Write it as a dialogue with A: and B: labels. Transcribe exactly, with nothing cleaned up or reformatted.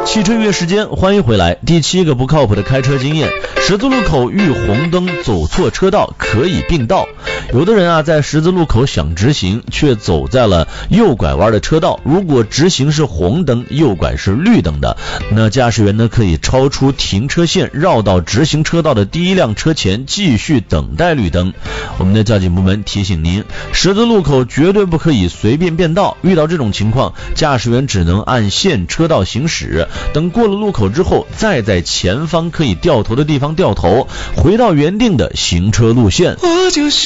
A: 汽车约时间，欢迎回来。第七个不靠谱的开车经验：十字路口遇红灯走错车道可以并道。有的人啊，在十字路口想直行，却走在了右拐弯的车道。如果直行是红灯，右拐是绿灯的，那驾驶员呢可以超出停车线，绕到直行车道的第一辆车前，继续等待绿灯。我们的交警部门提醒您，十字路口绝对不可以随便变道。遇到这种情况，驾驶员只能按现车道行驶，等过了路口之后，再在前方可以掉头的地方掉头，回到原定的行车路线。我就是